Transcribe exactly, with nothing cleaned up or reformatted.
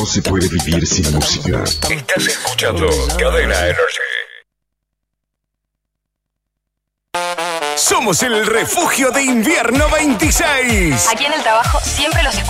No se puede vivir sin música. Estás escuchando Cadena Energy. Somos el refugio de invierno veintiséis. Aquí en el trabajo siempre los escucho.